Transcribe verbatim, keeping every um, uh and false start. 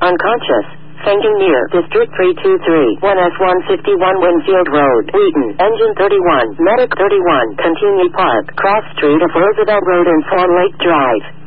unconscious. Fainting near District three two three, one S one fifty-one Winfield Road, Wheaton. Engine thirty-one, Medic thirty-one, Continue Park, Cross Street of Roosevelt Road and Swan Lake Drive.